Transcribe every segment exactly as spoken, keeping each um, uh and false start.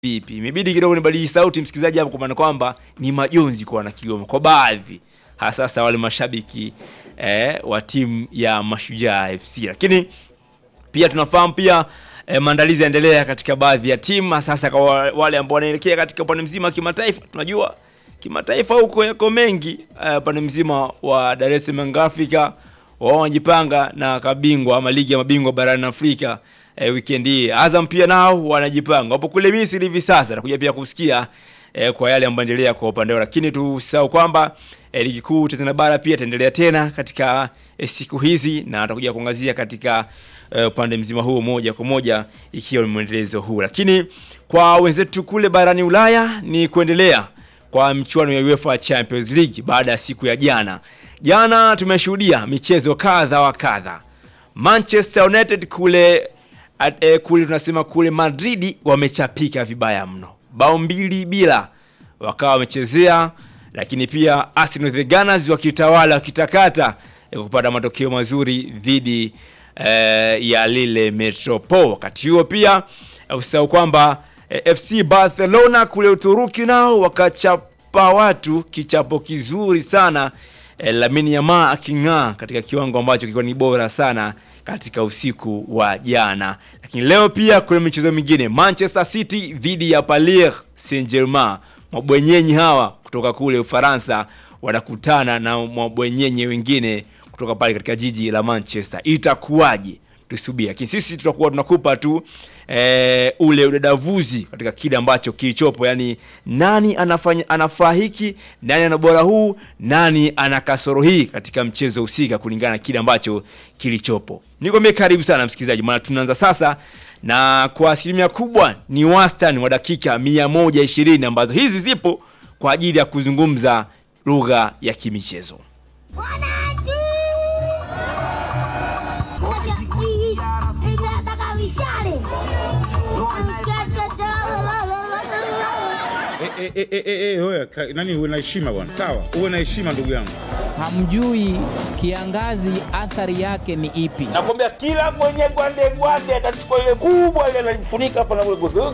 vipi. Imebidi kidogo nibadilishe sauti msikilizaji hapo, kwa maana kwamba ni majonzi kwa wana Kigoma kwa baadhi, hasa wale mashabiki eh, wa timu ya Mashujaa F C. Lakini pia tunafahamu pia eh, maandalizi yaendelea katika baadhi ya timu, sasa kwa wale ambao wanaelekea katika upande mzima kimataifa. Tunajua kimataifa huko yako mengi, upande uh, mzima wa Dar es Salaam Africa wao wanajipanga na kabingwa ama ligi ya mabingwa barani Afrika eh, weekend hii. Azam pia nao wanajipanga hapo kule Misri hivi sasa, na kuja pia kusikia eh, kwa yale ambayo yanaendelea kwa upande wao. Lakini tusisahau kwamba eh, ligi kuu Tanzania bara pia itaendelea tena katika eh, siku hizi, na tutakuja kuangazia katika eh, upande mzima huu moja kwa moja ikiwa ni mwendelezo huu. Lakini kwa wenzetu kule barani Ulaya ni kuendelea kwa mchuano ya UEFA Champions League baada ya siku ya jana. Jana tumeshuhudia michezo kadha wa kadha. Manchester United kule at, eh, kule tunasema kule Madrid wamechapika vibaya mno. Bao mbili bila wakawa wamechezea, lakini pia Arsenal the Gunners wakitawala wakitakata eh, kupata matokeo mazuri dhidi eh, ya Lille Metropole. Wakati huo pia usisahau kwamba F C Barcelona kule Uturuki nao wakachapa watu kichapo kizuri sana, e, Lamine Yamal aking'aa katika kiwango ambacho kilikuwa ni bora sana katika usiku wa jana. Lakini leo pia kuna michezo mingine, Manchester City dhidi ya Paris Saint-Germain. Mabwenyenyi hawa kutoka kule Ufaransa wanakutana na mabwenyenyi wengine kutoka pale katika jiji la Manchester. Itakuwaje? Tusubiri. Lakini sisi tutakuwa tunakupa tu e, ule udadavuzi katika kile ambacho kilichopo, yani nani anafanya anafaa hiki, nani ana bora huu, nani ana kasoro hii katika mchezo husika kulingana na kile ambacho kilichopo. Nikwambie karibu sana msikilizaji, maana tunaanza sasa, na kwa asilimia kubwa ni wastani wa dakika mia moja ishirini ambazo hizi zipo kwa ajili ya kuzungumza lugha ya kimichezo. Eh eh eh eh wewe nani, uwe na heshima bwana. Sawa, uwe na heshima ndugu yangu. Hamjui kiangazi athari yake ni ipi? Nakwambia kila mwenye gwande gwande atachukua ile kubwa ile analifunika hapa na wewe.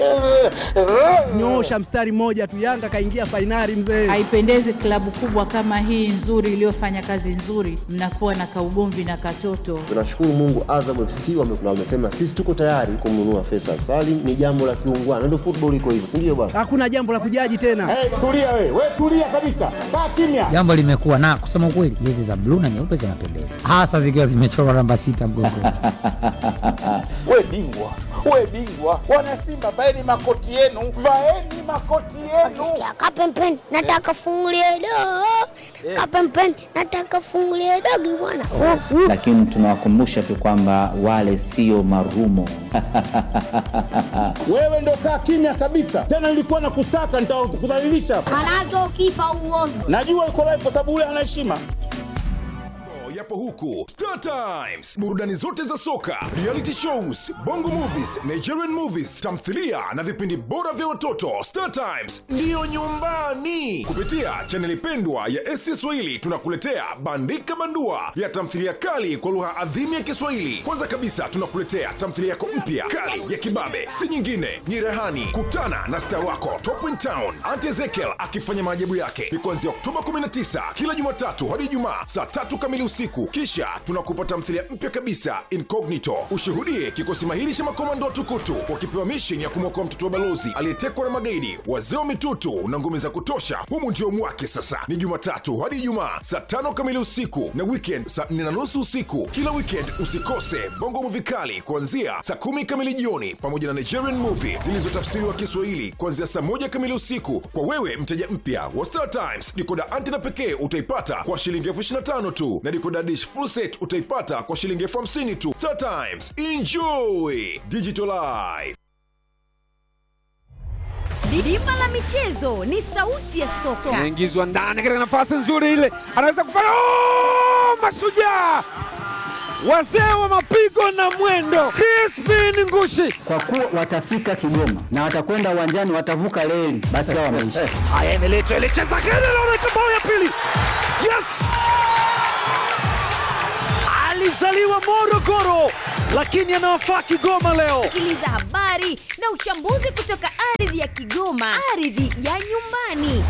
Nyosha mstari mmoja tu, Yanga kaingia finali mzee. Haipendezi klabu kubwa kama hii nzuri iliyofanya kazi nzuri mnakuwa na kaugomvi na katoto. Tunashukuru Mungu, Azam F C wamesema sisi tuko tayari kumnunua Faisal Salim. Ni jambo la kiungwana, ndio football iko hivyo, ndio bwana. Hakuna jambo la kujaji tena. Eh, hey, tulia wewe. Wewe tulia kabisa. Kaa kimya. Jambo limekuwa na kusema ukweli, jezi za blue na nyeupe zinapendeza, hasa zikiwa zimechorwa namba sita mgongoni. Wewe bingwa. Wewe bingwa. Wana Simba, vaeni makoti yenu. Vaeni makoti yenu. Kapempen nataka fungulie do. Kapempen nataka fungulie dogi bwana. Lakini tunawakumbusha tu kwamba wale sio marumo. Wewe ndo kaa kimya kabisa. Tena nilikuwa na kusaka nitakudhalilisha. Anazo kifa uovu. Najua uko live kwa sababu ule ana heshima. Yapo huku Star Times, burudani zote za soka, reality shows, bongo movies, Nigerian movies, tamthilia na vipindi bora vya watoto. Star Times ndio nyumbani. Kupitia chaneli pendwa ya S T Swahili tunakuletea Bandika Bandua ya tamthilia kali kwa lugha adhimu ya Kiswahili. Kwanza kabisa tunakuletea tamthilia yako mpya kali ya kibabe, si nyingine ni Rehani. Kutana na star wako Top in Town Auntie Ezekiel akifanya maajabu yake. Ni kuanzia Oktoba kumi na tisa kila Jumatatu hadi Ijumaa saa tatu kamili usiku. Kisha tunakupa tamthilia mpya kabisa Incognito. Ushuhudie kikosi mahiri cha makomando wa tukutu wakipewa mission ya kumwokoa mtoto wa balozi aliyetekwa na magaidi, wazee wa mitutu na ngome za kutosha. Humu ndio mwake sasa. Ni Jumatatu hadi Ijumaa saa tano kamili usiku na weekend saa nne na nusu usiku. Kila weekend usikose bongo movie kali kuanzia saa kumi kamili jioni, pamoja na Nigerian movie zilizotafsiriwa Kiswahili kuanzia saa moja kamili usiku. Kwa wewe mteja mpya wa Star Times, decoder antenna pekee utaipata kwa shilingi elfu ishirini na tano tu, na decoder dish full set utaipata kwa shilingi elfu hamsini tu. Star Times, enjoy digital life. Dimba la michezo ni sauti ya soka. Anaingizwa ndani katika nafasi nzuri ile, anaweza kufanya oh, Mashujaa wazee wa mapigo na mwendo, Crispin Ngushi. Kwa kuwa watafika Kigoma na watakwenda uwanjani, watavuka reli, basi hao wameisha. Haya, imeletwa ile cheza kile, naona bao ya pili. Yes! alizaliwa Morogoro lakini anawafaa Kigoma leo. Sikiliza habari na uchambuzi kutoka ardhi ya Kigoma, ardhi ya nyumbani.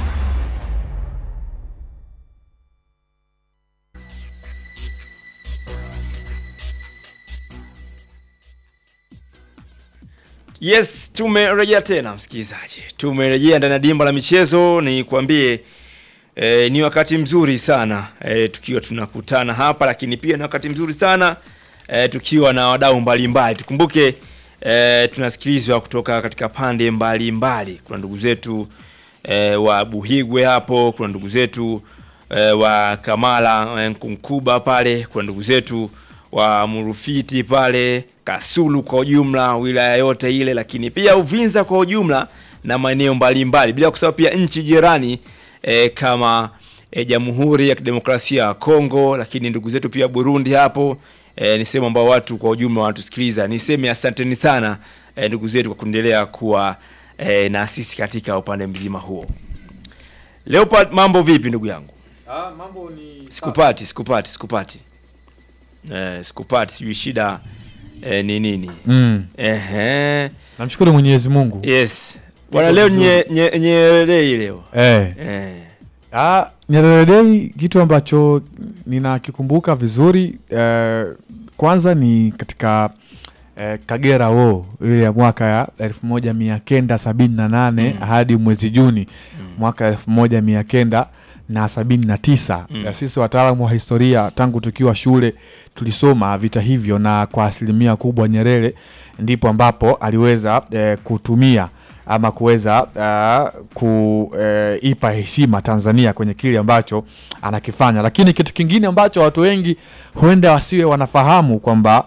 Yes, tumerejea tena msikilizaji. Tumerejea ndani ya dimba la michezo. Ni kuambie e, ni wakati mzuri sana e, tukiwa tunakutana hapa, lakini pia ni wakati mzuri sana e, tukiwa na wadau mbalimbali. Tukumbuke e, tunasikilizwa kutoka katika pande mbalimbali. Kuna ndugu zetu e, wa Buhigwe hapo, kuna ndugu zetu e, wa Kamala e, Nkunkuba pale, kuna ndugu zetu wa Murufiti pale, Kasulu kwa ujumla, wilaya yote ile, lakini pia Uvinza kwa ujumla na maeneo mbalimbali, bila kusahau pia nchi jirani e, kama e, Jamhuri ya Kidemokrasia ya Kongo, lakini ndugu zetu pia Burundi hapo. E, niseme ambao watu kwa ujumla wanatusikiliza. Niseme asanteni sana e, ndugu zetu kwa kuendelea kuwa e, na sisi katika upande mzima huo. Leopard, mambo vipi ndugu yangu? Ah, mambo ni sikupati, sikupati, sikupati. Eh, sikupati, sijui shida eh, ni nini. Mm. Ehe. Namshukuru Mwenyezi Mungu. Yes. Bwana leo nye nye Nyerere Day leo. Eh. Eh. Ah, Nyerere Day kitu ambacho ninakikumbuka vizuri eh, kwanza ni katika eh, Kagera wo ile ya mwaka ya elfu moja mia kenda sabini na nane mm. hadi mwezi Juni mm. mwaka elfu moja mia kenda na sabini na tisa. Mm. Sisi wataalamu wa historia tangu tukiwa shule tulisoma vita hivyo, na kwa asilimia kubwa Nyerere ndipo ambapo aliweza eh, kutumia ama kuweza uh, kuipa uh, heshima Tanzania kwenye kile ambacho anakifanya. Lakini kitu kingine ambacho watu wengi huenda wasiwe wanafahamu kwamba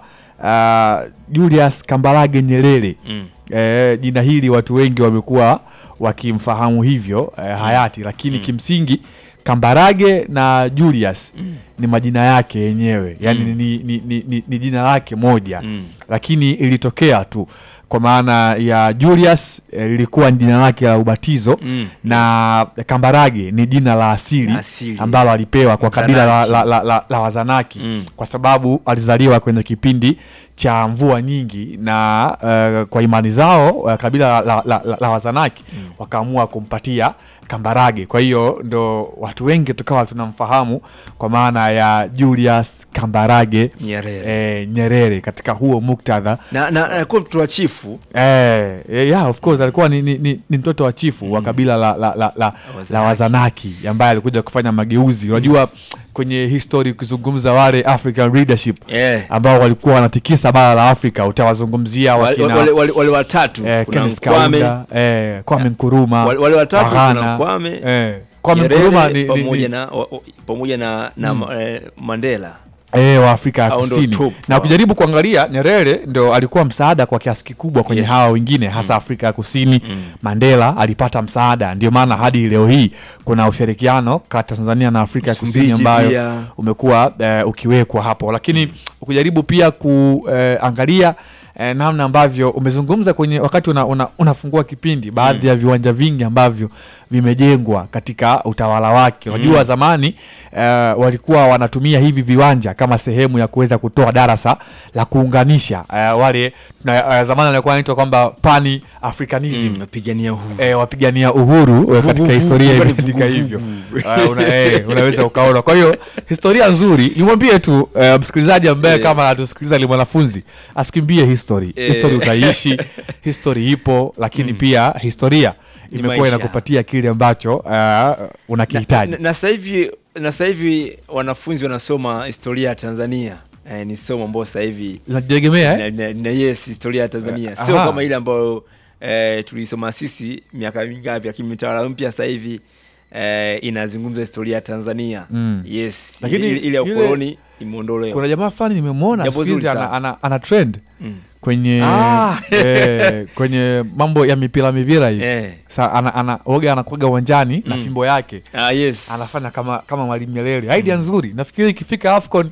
uh, Julius Kambarage Nyerere mm. eh, jina hili watu wengi wamekuwa wakimfahamu hivyo eh, hayati, lakini mm. kimsingi Kambarage na Julius mm. ni majina yake yenyewe, yani mm. ni, ni, ni, ni, ni jina lake moja mm. lakini ilitokea tu kwa maana ya Julius lilikuwa eh, jina lake la ubatizo mm. na yes. Kambarage ni jina la asili, asili. ambalo alipewa kwa kabila la, la, la, la, la Wazanaki mm. kwa sababu alizaliwa kwenye kipindi cha mvua nyingi, na uh, kwa imani zao uh, kabila la, la, la, la Wazanaki mm. wakaamua kumpatia Kambarage. Kwa hiyo ndo watu wengi tukawa tunamfahamu kwa maana ya Julius Kambarage Nyerere, eh, Nyerere katika huo muktadha. Na na alikuwa mtoto wa chifu. Eh, yeah, of course alikuwa ni ni, ni, ni mtoto wa chifu mm. wa kabila la la la, la, la Wazanaki ambaye alikuja kufanya mageuzi. Unajua mm. kwenye history kuzungumza wale African leadership yeah. ambao walikuwa wanatikisa bara la Afrika, utawazungumzia wakina wale wale, wale watatu eh, kuna Kwame eh, Kwame Nkrumah, wale, wale watatu kuna Kwame eh, Kwame Nkrumah ni pamoja na pamoja na, na mm. eh, Mandela eh wa Afrika ya Kusini. Na kujaribu kuangalia Nyerere ndo alikuwa msaada kwa kiasi kikubwa kwenye yes. hawa wengine hasa mm. Afrika ya Kusini mm. Mandela alipata msaada, ndio maana hadi leo hii kuna ushirikiano kati ya Tanzania na Afrika ya Kusini ambayo pia umekuwa uh, ukiwekwa hapo. Lakini mm. ukijaribu pia kuangalia uh, Eh, namna ambavyo umezungumza kwenye wakati una, una, unafungua kipindi baadhi mm. ya viwanja vingi ambavyo vimejengwa katika utawala wake. Unajua mm. zamani eh, walikuwa wanatumia hivi viwanja kama sehemu ya kuweza kutoa darasa la kuunganisha eh, wale na, eh, zamani walikuwa wanaitwa kwamba Pan Africanism mm, wapigania uhuru, eh, wapigania uhuru vugu, katika vugu, historia imeandika hivyo uh, una, eh, unaweza ukaona. Kwa hiyo historia nzuri, nimwambie tu uh, msikilizaji ambaye yeah. kama anatusikiliza ni mwanafunzi asikimbie history eh. History utaishi history ipo, lakini mm. pia historia imekuwa inakupatia kile ambacho uh, unakihitaji. Na, na, na sasa hivi na sasa hivi wanafunzi wanasoma historia ya Tanzania. Eh, ni somo ambalo sasa hivi linajitegemea eh? na, na, na yes, historia ya Tanzania. Sio kama ile ambayo eh, tulisoma sisi miaka mingapi, lakini mitawala mpya sasa hivi eh, inazungumza historia ya Tanzania. Mm. Yes. Lakini ile, ile ya ukoloni imeondolewa. Kuna jamaa fulani nimemwona siku hizi ana, ana, ana trend mm. kwenye ah. eh, kwenye mambo ya mipira mipira hivi. Eh. Sasa ana ana oga anakuaga uwanjani mm. na fimbo yake. Ah, yes. Anafanya kama kama Mwalimu Nyerere. Idea mm. nzuri. Nafikiri ikifika AFCON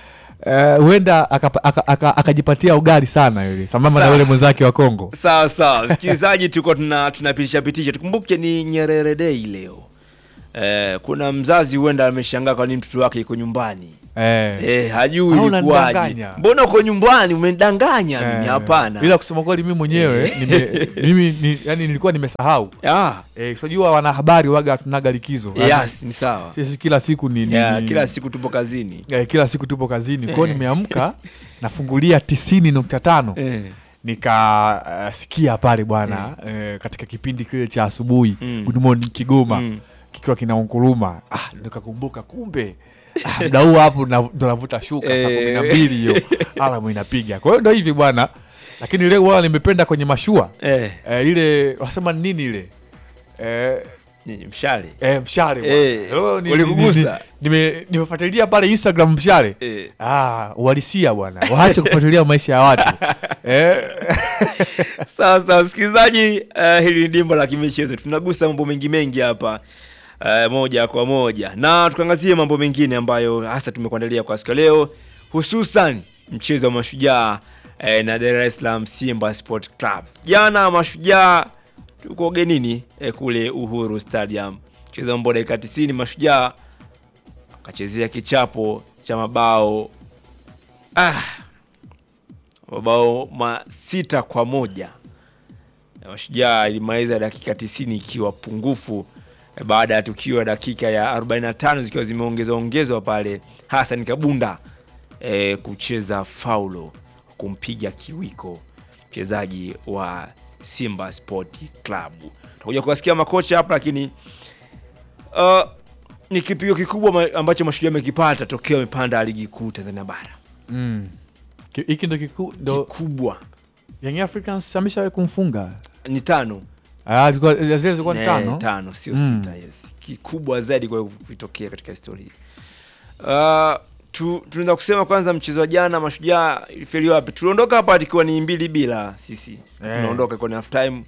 huenda uh, akajipatia aka, aka ugali sana yule sambamba na yule mwenzake wa Kongo. Sawa sawa. Msikilizaji, tuko tuna tunapitisha pitisha. Tukumbuke ni Nyerere Day leo. Eh, kuna mzazi huenda ameshangaa kwa nini mtoto wake yuko nyumbani. Eh. Eh, hajui Au ilikuwaje. unanidanganya. Mbona uko nyumbani umenidanganya Eh. mimi? Hapana. Bila kusema kweli mimi mwenyewe nime, mimi ni, yani nilikuwa nimesahau. Ah. Eh, unajua wanahabari waga tunaga likizo. Yes, ni sawa. Sisi kila siku ni, yeah, ni kila siku tupo kazini. Eh, kila siku tupo kazini. Kwa hiyo nimeamka nafungulia tisini nukta tano. Eh. Nikasikia uh, pale bwana mm. eh, katika kipindi kile cha asubuhi mm. Good Morning Kigoma mm. kikiwa kinaunguruma. Ah, nikakumbuka kumbe ah, muda huu hapo ndo navuta shuka saa kumi na mbili hiyo alamu inapiga. Kwa hiyo ndio hivi bwana. Lakini leo wao nimependa kwenye mashua. Eh. Eh, ile wasema nini ile? Eh, ni mshale. Eh, mshale. Eh. Leo ni ulikugusa. Nime nimefuatilia pale Instagram mshale. Eh. Ah, uhalisia bwana. Waache kufuatilia maisha ya watu. Eh. Sawa sawa msikilizaji, uh, hili ni dimba la kimichezo. Tunagusa mambo mengi mengi hapa. Uh, moja kwa moja. Na tukaangazie mambo mengine ambayo hasa tumekuandalia kwa siku leo, hususan mchezo wa Mashujaa eh, na Dar es Salaam Simba Sport Club. Jana Mashujaa tuko genini eh, kule Uhuru Stadium. Mchezo mbona dakika tisini Mashujaa akachezea kichapo cha mabao ah mabao ma sita kwa moja. Mashujaa ilimaliza dakika tisini ikiwa pungufu eh, baada ya tukio dakika ya arobaini na tano zikiwa zimeongezwa ongezwa pale Hassan Kabunda eh, kucheza faulo kumpiga kiwiko mchezaji wa Simba Sport Club. Tutakuja kuwasikia makocha hapa, lakini uh, ni kipigo kikubwa ambacho Mashujaa amekipata tokeo amepanda ligi kuu Tanzania bara. Mm. Hiki ndo kiku, ndo kikubwa. Young Africans ameshawahi kumfunga ni tano. Ah, zilikuwa zile zilikuwa ni tano. Tano sio mm. sita, yes. Kikubwa zaidi kwa kutokea katika historia. Uh, tu tunaweza kusema kwanza mchezo wa jana Mashujaa ilifeli wapi? Tuliondoka hapa ikiwa ni mbili bila sisi. Eh. Tunaondoka kwa half time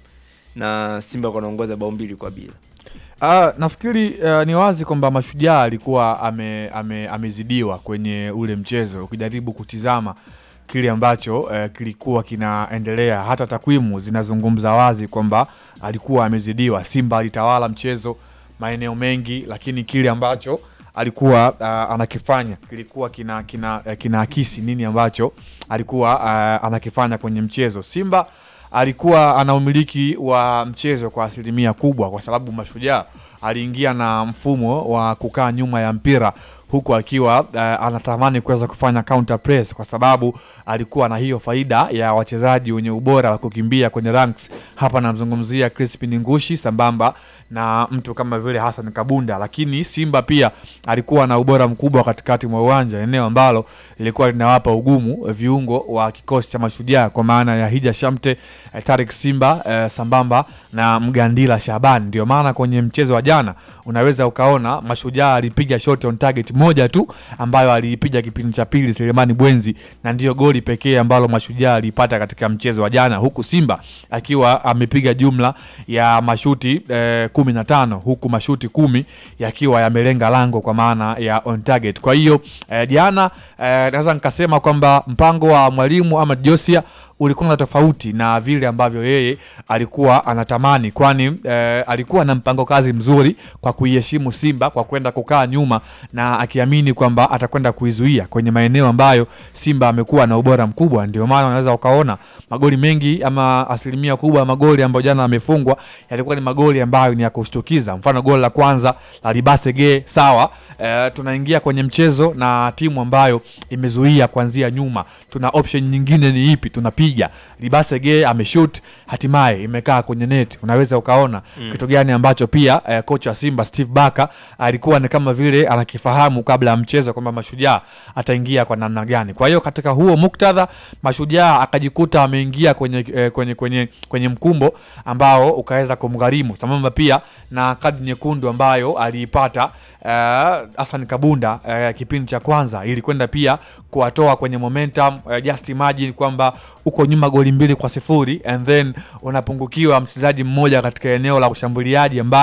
na Simba wanaongoza bao mbili kwa bila. Ah, nafikiri uh, ni wazi kwamba Mashujaa alikuwa ame, ame, amezidiwa kwenye ule mchezo. Ukijaribu kutizama kile ambacho uh, kilikuwa kinaendelea, hata takwimu zinazungumza wazi kwamba alikuwa amezidiwa. Simba alitawala mchezo maeneo mengi, lakini kile ambacho alikuwa uh, anakifanya kilikuwa kina kina uh, kinaakisi nini ambacho alikuwa uh, anakifanya kwenye mchezo. Simba alikuwa ana umiliki wa mchezo kwa asilimia kubwa, kwa sababu Mashujaa aliingia na mfumo wa kukaa nyuma ya mpira, huku akiwa uh, anatamani kuweza kufanya counter press, kwa sababu alikuwa na hiyo faida ya wachezaji wenye ubora wa kukimbia kwenye ranks. Hapa namzungumzia Crispin Ngushi sambamba na mtu kama vile Hassan Kabunda. Lakini Simba pia alikuwa na ubora mkubwa katikati mwa uwanja, eneo ambalo lilikuwa linawapa ugumu viungo wa kikosi cha Mashujaa, kwa maana ya Hija Shamte, eh, Tariq Simba eh, sambamba na Mgandila Shaban. Ndio maana kwenye mchezo wa jana unaweza ukaona Mashujaa alipiga shot on target moja tu ambayo alipiga kipindi cha pili Selemani Bwenzi, na ndio goli pekee ambalo Mashujaa alipata katika mchezo wa jana, huku Simba akiwa amepiga jumla ya mashuti eh, kumi na tano, huku mashuti kumi yakiwa yamelenga lango kwa maana ya on target. Kwa hiyo eh, jana eh, naweza nikasema kwamba mpango wa mwalimu Ahmad Josia ulikuwa na tofauti na vile ambavyo yeye alikuwa anatamani, kwani eh, alikuwa na mpango kazi mzuri kwa kuiheshimu Simba kwa kwenda kukaa nyuma na akiamini kwamba atakwenda kuizuia kwenye maeneo ambayo Simba amekuwa na ubora mkubwa. Ndio maana unaweza ukaona magoli mengi ama asilimia kubwa ya magoli ambayo jana amefungwa yalikuwa ni magoli ambayo ni ya kushtukiza. Mfano goli la kwanza la Libasege, sawa, eh, tunaingia kwenye mchezo na timu ambayo imezuia kuanzia nyuma, tuna option nyingine ni ipi? Tunapiga. Libasege ameshoot, hatimaye imekaa kwenye net. Unaweza ukaona mm. kitu gani ambacho pia eh, kocha wa Simba Steve Baka alikuwa ni kama vile anakifahamu kabla ya mchezo kwamba Mashujaa ataingia kwa namna gani. Kwa hiyo katika huo muktadha Mashujaa akajikuta ameingia kwenye, eh, kwenye kwenye kwenye mkumbo ambao ukaweza kumgharimu, sambamba pia na kadi nyekundu ambayo aliipata uh, Hassan Kabunda uh, kipindi cha kwanza, ili kwenda pia kuwatoa kwenye momentum. Uh, just imagine kwamba uko nyuma goli mbili kwa sifuri and then unapungukiwa mchezaji mmoja katika eneo la kushambuliaji ambaye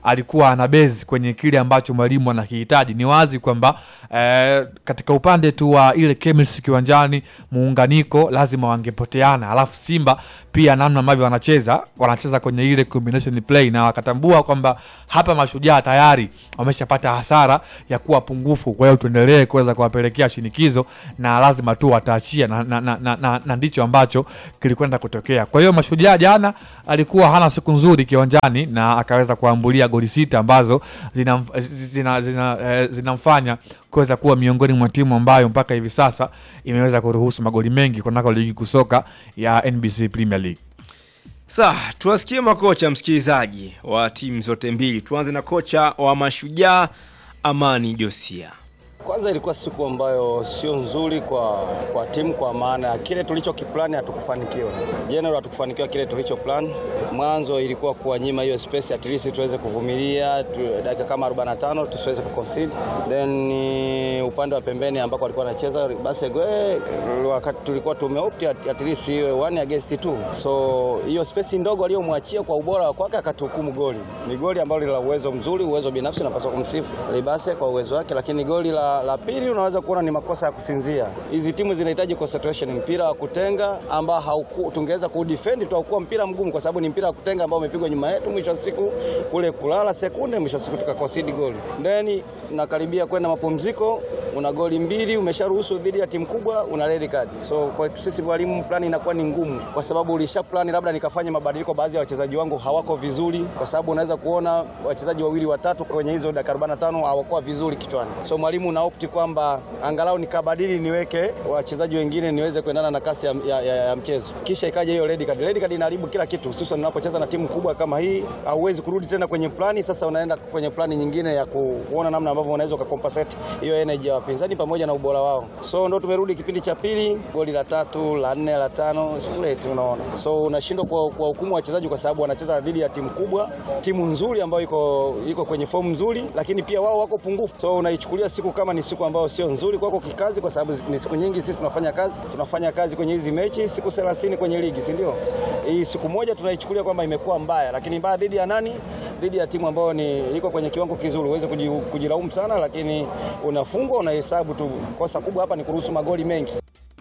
alikuwa ana base kwenye kile ambacho mwalimu anakihitaji. Ni wazi kwamba eh, katika upande tu wa ile chemistry kiwanjani, muunganiko lazima wangepoteana. Alafu Simba pia namna ambavyo wanacheza, wanacheza kwenye ile combination play, na wakatambua kwamba hapa Mashujaa tayari wameshapata hasara ya kuwa pungufu. Kwa hiyo tuendelee kuweza kuwapelekea shinikizo na lazima tu wataachia, na, na, na, na, na, na ndicho ambacho kilikwenda kutokea. Kwa hiyo Mashujaa jana alikuwa hana siku nzuri kiwanjani na akaweza kuambulia goli sita ambazo zinamfanya zina, zina, zina, zinamfanya kuweza kuwa miongoni mwa timu ambayo mpaka hivi sasa imeweza kuruhusu magoli mengi kunako ligi kusoka ya N B C Premier League. Sasa tuwasikie makocha msikilizaji wa timu zote mbili. Tuanze na kocha wa Mashujaa Amani Josia. Kwanza ilikuwa siku ambayo sio nzuri kwa kwa timu, kwa maana kile tulichokiplani hatukufanikiwa. General hatukufanikiwa kile tulichoplan. Mwanzo ilikuwa kuwanyima hiyo space at least tuweze kuvumilia tu, dakika kama arobaini na tano tusiweze kuconcede. Then uh, upande wa pembeni ambako alikuwa anacheza basi gwe wakati tulikuwa tumeopt at, at least one against two. So hiyo space ndogo aliyomwachia kwa ubora wa kwake akatuhukumu goli. Ni goli ambalo lina uwezo mzuri, uwezo binafsi, napaswa kumsifu Libase kwa uwezo wake, lakini goli la la pili unaweza kuona ni makosa ya kusinzia. Hizi timu zinahitaji concentration, mpira wa kutenga ambao hauku tungeweza kudefend tu au mpira mgumu, kwa sababu ni mpira wa kutenga ambao umepigwa nyuma yetu, mwisho wa siku kule kulala sekunde, mwisho wa siku tukaconcede goal. Then nakaribia kwenda mapumziko, una goli mbili umesharuhusu dhidi ya timu kubwa, una red card. So kwa sisi walimu plan inakuwa ni ngumu, kwa sababu ulisha plan labda nikafanya mabadiliko, baadhi ya wachezaji wangu hawako vizuri, kwa sababu unaweza kuona wachezaji wawili watatu kwenye hizo dakika arobaini na tano hawakuwa vizuri kichwani. So mwalimu na opti kwamba angalau nikabadili niweke wachezaji wengine niweze kuendana na kasi ya, ya, ya, ya mchezo. Kisha ikaja hiyo red card. Red card inaharibu kila kitu, hususan unapocheza na timu kubwa kama hii. Hauwezi kurudi tena kwenye plani, sasa unaenda kwenye plani nyingine ya kuona namna ambavyo unaweza kucompensate hiyo energy ya wapinzani pamoja na ubora wao. So ndio tumerudi kipindi cha pili, goli la tatu, la nne, la tano, split unaona. So unashindwa kwa kwa hukumu wachezaji kwa sababu wanacheza dhidi ya timu kubwa, timu nzuri ambayo iko iko kwenye form nzuri, lakini pia wao wako pungufu. So unaichukulia siku kama ni siku ambayo sio nzuri kwako kikazi, kwa sababu ni siku nyingi sisi tunafanya kazi, tunafanya kazi kwenye hizi mechi siku thelathini kwenye ligi, si ndio? Hii siku moja tunaichukulia kwamba imekuwa mbaya, lakini mbaya dhidi ya nani? Dhidi ya timu ambayo ni iko kwenye kiwango kizuri. Uweze kujilaumu sana, lakini unafungwa, unahesabu tu. Kosa kubwa hapa ni kuruhusu magoli mengi.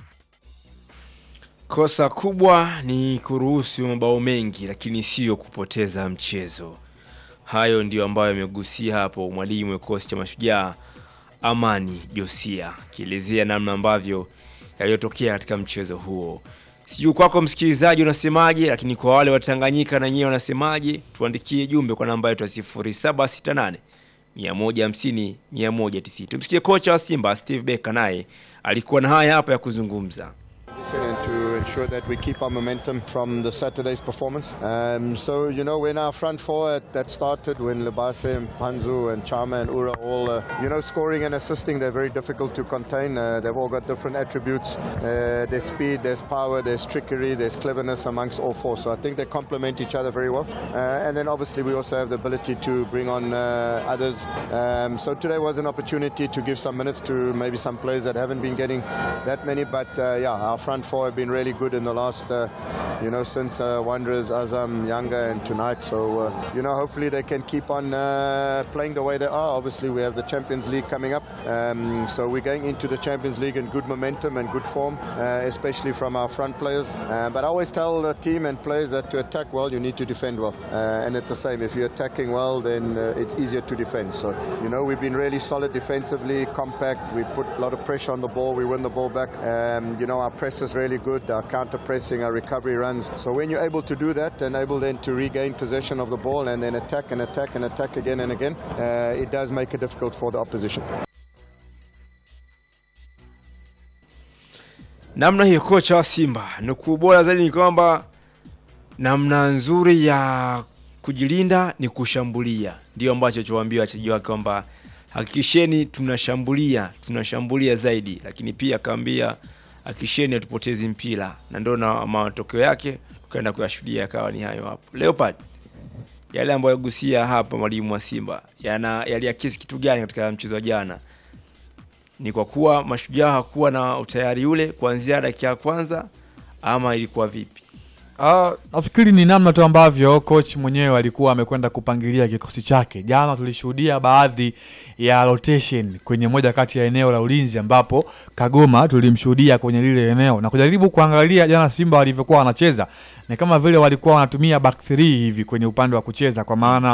Kosa kubwa ni kuruhusu mabao mengi, lakini sio kupoteza mchezo. Hayo ndio ambayo yamegusia hapo mwalimu wa kikosi cha Mashujaa Amani Josia, kielezea namna ambavyo yaliyotokea katika mchezo huo. Sijui kwako msikilizaji unasemaje, lakini kwa wale wa Tanganyika na nyewe wanasemaje? Tuandikie jumbe kwa namba yetu ya sifuri saba sita nane mia moja hamsini mia moja tisini. Tumsikie kocha wa Simba Steve Becker, naye alikuwa na haya hapa ya kuzungumza. And to ensure that we keep our momentum from the Saturday's performance. Um, so, you know, when our front four that started, when Lebase and Panzu and Chama and Ura all, uh, you know, scoring and assisting, they're very difficult to contain. Uh, they've all got different attributes. Uh, there's speed, there's power, there's trickery, there's cleverness amongst all four. So I think they complement each other very well. Uh, and then obviously we also have the ability to bring on uh, others. Um, so today was an opportunity to give some minutes to maybe some players that haven't been getting that many. But uh, yeah, our front four have been really good in the last, uh, you know, since uh, Wanderers, Azam, Yanga and tonight. So, uh, you know, hopefully they can keep on uh, playing the way they are. Obviously, we have the Champions League coming up. Um, so we're going into the Champions League in good momentum and good form, uh, especially from our front players. Uh, but I always tell the team and players that to attack well, you need to defend well. Uh, and it's the same. If you're attacking well, then uh, it's easier to defend. So, you know, we've been really solid defensively, compact. We put a lot of pressure on the ball. We win the ball back. Um, you know, our press is really good, our counter-pressing, our recovery runs. So when you're able to do that and able then to regain possession of the ball and then attack and attack and attack again and again, uh, it does make it difficult for the opposition. Namna hiyo kocha wa Simba, nukuu bora zaidi ni kwamba namna nzuri ya kujilinda ni kushambulia. Ndio ambacho tuwaambia wachezaji wake kwamba hakikisheni tunashambulia, tunashambulia zaidi, lakini pia akaambia hakikisheni hatupotezi mpira, na ndio na matokeo yake tukaenda kuyashuhudia akawa ni hayo hapo. Leopard, yale ambayo yagusia hapa mwalimu wa Simba yana yaliakisi kitu gani katika mchezo wa jana? Ni kwa kuwa Mashujaa hakuwa na utayari ule kuanzia dakika ya kwanza ama ilikuwa vipi? Uh, nafikiri ni namna tu ambavyo coach mwenyewe alikuwa amekwenda kupangilia kikosi chake. Jana tulishuhudia baadhi ya rotation kwenye moja kati ya eneo la ulinzi ambapo Kagoma tulimshuhudia kwenye lile eneo, na kujaribu kuangalia jana Simba walivyokuwa wanacheza ni kama vile walikuwa wanatumia back three hivi kwenye upande wa kucheza, kwa maana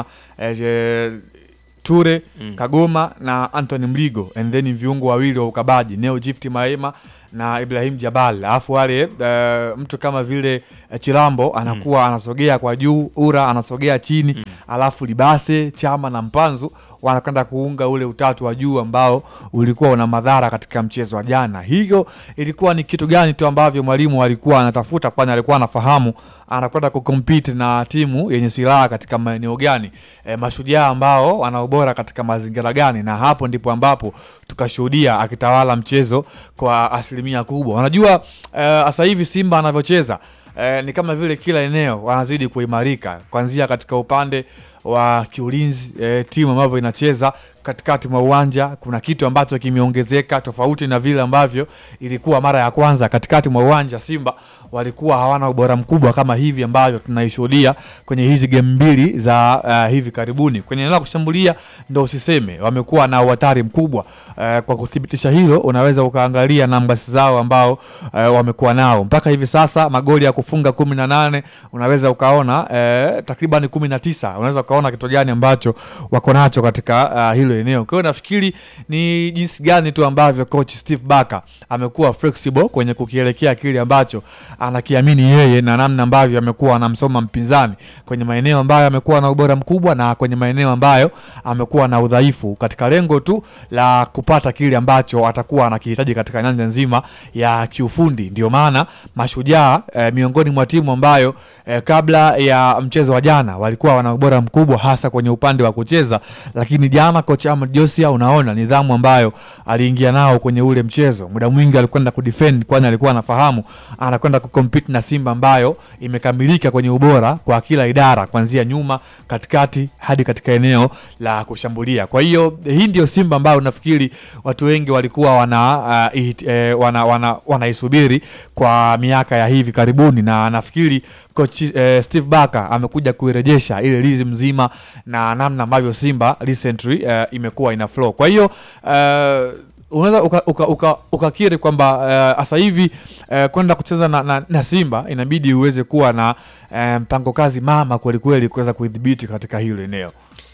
eh, Ture, mm. Kagoma na Anthony Mligo, and then viungo wawili wa ukabaji Neo Gift Maema na Ibrahim Jabal. Alafu wale uh, mtu kama vile uh, Chilambo anakuwa mm. anasogea kwa juu, Ura anasogea chini, mm. alafu Libase, Chama na Mpanzu wanakwenda kuunga ule utatu wa juu ambao ulikuwa una madhara katika mchezo wa jana. Hiyo ilikuwa ni kitu gani tu ambavyo mwalimu alikuwa anatafuta, kwani alikuwa anafahamu anakwenda kucompete na timu yenye silaha katika maeneo gani, e, Mashujaa ambao wana ubora katika mazingira gani, na hapo ndipo ambapo tukashuhudia akitawala mchezo kwa asilimia kubwa. Unajua sasa uh, hivi Simba anavyocheza uh, ni kama vile kila eneo wanazidi kuimarika, kuanzia katika upande wa kiulinzi, e, timu ambavyo inacheza katikati mwa uwanja kuna kitu ambacho kimeongezeka tofauti na vile ambavyo ilikuwa mara ya kwanza. Katikati mwa uwanja Simba walikuwa hawana ubora mkubwa kama hivi ambavyo tunaishuhudia kwenye hizi game mbili za uh, hivi karibuni. Kwenye eneo la kushambulia ndio usiseme, wamekuwa na hatari mkubwa. Uh, kwa kudhibitisha hilo unaweza ukaangalia namba zao ambao uh, wamekuwa nao mpaka hivi sasa, magoli ya kufunga kumi na nane, unaweza ukaona uh, takriban kumi na tisa, unaweza ukaona kitu gani ambacho wako nacho katika uh, hilo eneo. Kwa hiyo nafikiri ni jinsi gani tu ambavyo coach Steve Barker amekuwa flexible kwenye kukielekea kile ambacho anakiamini yeye, na namna ambavyo amekuwa anamsoma mpinzani kwenye maeneo ambayo amekuwa na ubora mkubwa na kwenye maeneo ambayo amekuwa na udhaifu, katika lengo tu la kupata kile ambacho atakuwa anakihitaji katika nyanja nzima ya kiufundi. Ndio maana Mashujaa e, miongoni mwa timu ambayo e, kabla ya mchezo wa jana walikuwa wana ubora mkubwa hasa kwenye upande wa kucheza, lakini jana coach Ahmed Josia unaona nidhamu ambayo aliingia nao kwenye ule mchezo. Muda mwingi alikwenda kudefend, kwani alikuwa anafahamu anakwenda kucompete na Simba ambayo imekamilika kwenye ubora kwa kila idara, kuanzia nyuma, katikati hadi katika eneo la kushambulia. Kwa hiyo hii ndio Simba ambayo nafikiri watu wengi walikuwa wana uh, it, eh, wana wana wanaisubiri kwa miaka ya hivi karibuni, na nafikiri coach eh, Steve Barker amekuja kuirejesha ile rhythm nzima na namna ambavyo Simba recently eh, imekuwa ina flow. Kwa hiyo uh, unaweza ukakiri uka, uka, uka kwamba uh, asa hivi uh, kwenda kucheza na, na, na Simba inabidi uweze kuwa na uh, mpango kazi mama kweli kweli kuweza kuidhibiti katika hilo eneo.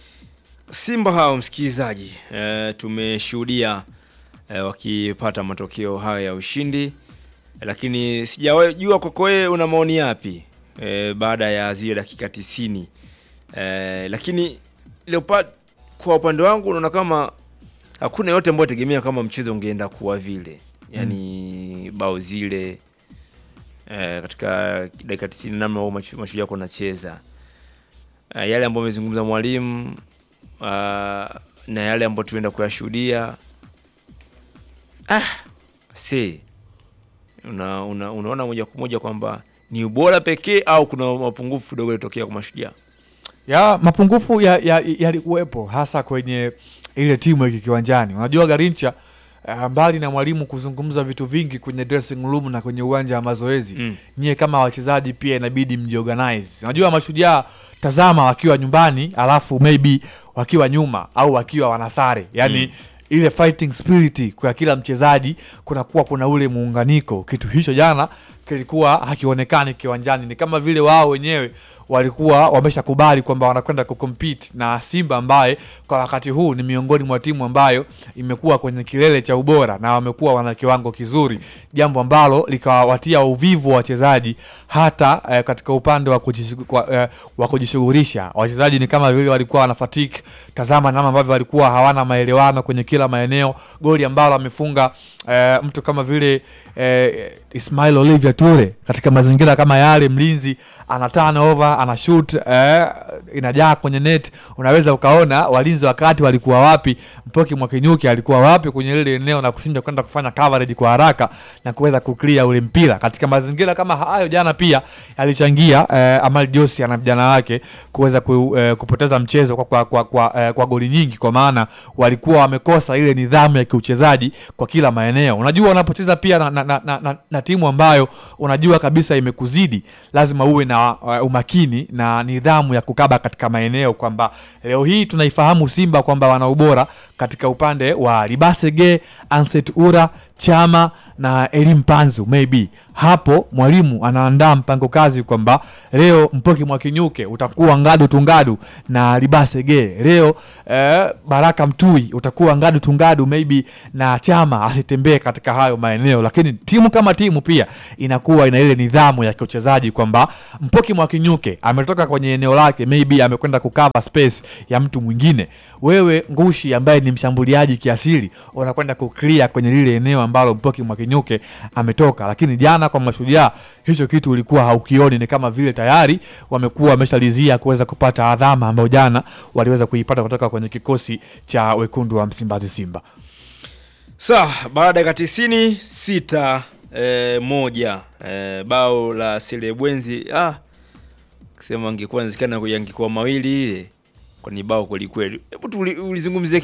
Simba hao msikilizaji, uh, tumeshuhudia uh, wakipata matokeo haya ya ushindi, lakini sijajua kwako wewe una maoni yapi uh, baada ya zile dakika tisini. Uh, lakini leopard kwa upande wangu unaona kama hakuna yote ambayo tegemea kama mchezo ungeenda kuwa vile. Yaani mm. bao zile eh, katika dakika tisini namna wao Mashujaa yako nacheza. Eh, yale ambayo amezungumza mwalimu uh, na yale ambayo tuenda kuyashuhudia. Ah, si una, una unaona moja kwa moja kwamba ni ubora pekee au kuna mapungufu kidogo yalitokea kwa Mashujaa? Ya mapungufu yalikuwepo ya, ya hasa kwenye ile timu ya kiwanjani. Unajua Garincha uh, mbali na mwalimu kuzungumza vitu vingi kwenye dressing room na kwenye uwanja wa mazoezi, mm. nyie kama wachezaji pia inabidi mjiorganize. Unajua Mashujaa tazama wakiwa nyumbani alafu maybe wakiwa nyuma au wakiwa wanasare. Yaani mm. ile fighting spirit kwa kila mchezaji kuna kuwa kuna ule muunganiko. Kitu hicho jana kilikuwa hakionekani kiwanjani. Ni kama vile wao wenyewe walikuwa wameshakubali kwamba wanakwenda kucompete na Simba ambaye kwa wakati huu ni miongoni mwa timu ambayo imekuwa kwenye kilele cha ubora na wamekuwa wana kiwango kizuri, jambo ambalo likawatia uvivu wa wachezaji hata eh, katika upande wa kujishughulisha. Eh, kujishughulisha wachezaji ni kama vile walikuwa wana fatigue. Tazama namna ambavyo walikuwa hawana maelewano kwenye kila maeneo. Goli ambalo amefunga eh, mtu kama vile eh, Ismail Olivier Ture katika mazingira kama yale, mlinzi ana turn over, ana shoot, eh, inajaa kwenye net. Unaweza ukaona walinzi wakati walikuwa wapi, Mpoki Mwakinyuki alikuwa wapi kwenye ile eneo na kushinda kwenda kufanya coverage kwa haraka na kuweza kuclear ule mpira. Katika mazingira kama hayo jana pia alichangia eh, Amal Josi ana vijana wake kuweza ku, eh, kupoteza mchezo kwa kwa kwa, kwa, eh, kwa goli nyingi, kwa maana walikuwa wamekosa ile nidhamu ya kiuchezaji kwa kila maeneo. Unajua unapocheza pia na, na, na, na, na timu ambayo unajua kabisa imekuzidi, lazima uwe na uh, umakini na nidhamu ya kukaba katika maeneo, kwamba leo hii tunaifahamu Simba kwamba wana ubora katika upande wa Libasege, Anset Ura, Chama na Elim Panzu. Maybe hapo mwalimu anaandaa mpango kazi kwamba leo Mpoki Mwakinyuke utakuwa ngadu tungadu na Libasege, leo eh, Baraka Mtui utakuwa ngadu tungadu maybe na Chama asitembee katika hayo maeneo. Lakini timu kama timu pia inakuwa ina ile nidhamu ya kiuchezaji kwamba Mpoki Mwakinyuke ametoka kwenye eneo lake, maybe amekwenda kucover space ya mtu mwingine. Wewe Ngushi ambaye ni mshambuliaji kiasili unakwenda kuclear kwenye lile eneo ambalo Mpoki Mwakinyuke ametoka. Lakini jana kwa Mashujaa hicho kitu ulikuwa haukioni, ni kama vile tayari wamekuwa wameshalizia kuweza kupata adhama ambayo jana waliweza kuipata kutoka kwenye kikosi cha wekundu wa Msimbazi Simba. Sawa, baada ya tisini sita e, moja e, bao la Selebwenzi. Ah, kusema angekuwa nzikana kuyangikuwa mawili ile kwa ni bao kweli kweli. Hebu ulizungumzie